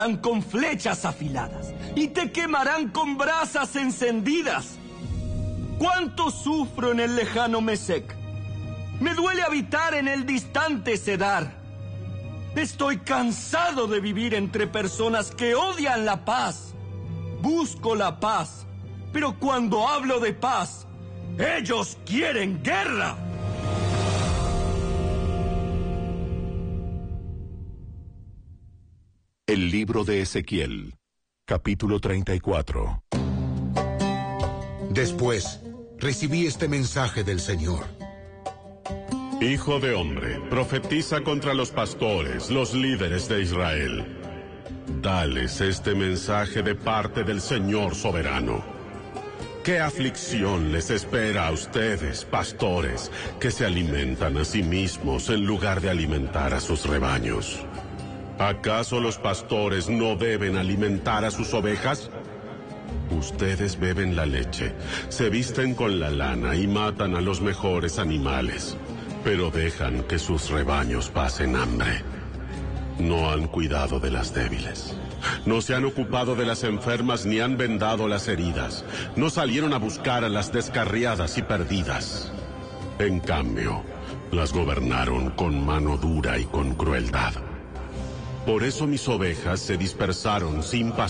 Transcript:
con flechas afiladas y te quemarán con brasas encendidas. ¿Cuánto sufro en el lejano Mesec? Me duele habitar en el distante Cedar. Estoy cansado de vivir entre personas que odian la paz. Busco la paz, pero cuando hablo de paz, ellos quieren guerra. El libro de Ezequiel, capítulo 34. Después, recibí este mensaje del Señor. Hijo de hombre, profetiza contra los pastores, los líderes de Israel. Dales este mensaje de parte del Señor soberano. ¿Qué aflicción les espera a ustedes, pastores, que se alimentan a sí mismos en lugar de alimentar a sus rebaños? ¿Acaso los pastores no deben alimentar a sus ovejas? Ustedes beben la leche, se visten con la lana y matan a los mejores animales, pero dejan que sus rebaños pasen hambre. No han cuidado de las débiles. No se han ocupado de las enfermas ni han vendado las heridas. No salieron a buscar a las descarriadas y perdidas. En cambio, las gobernaron con mano dura y con crueldad. Por eso mis ovejas se dispersaron sin pastor.